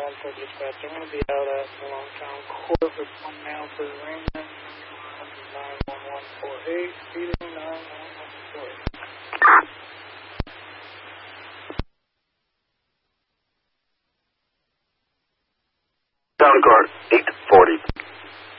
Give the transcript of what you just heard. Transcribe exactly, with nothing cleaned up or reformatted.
one four dispatch. I'm going to be out at Longtown Court with one mail for the Raymond. nine one one four eight, speeding nine one one four eight. Town Court, eight forty.